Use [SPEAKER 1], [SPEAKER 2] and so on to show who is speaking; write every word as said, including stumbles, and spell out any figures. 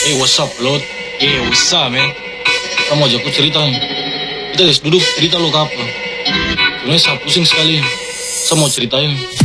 [SPEAKER 1] Eh, what's up, Lot? Eh, what's up, man? Kamu ajak aku cerita nih. Kita guys duduk cerita lo ke apa? Sebenarnya saya pusing sekali. Saya mau ceritain.